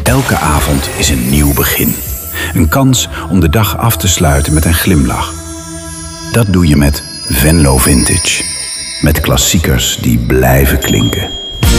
Elke avond is een nieuw begin. Een kans om de dag af te sluiten met een glimlach. Dat doe je met Venlo Vintage. Met klassiekers die blijven klinken.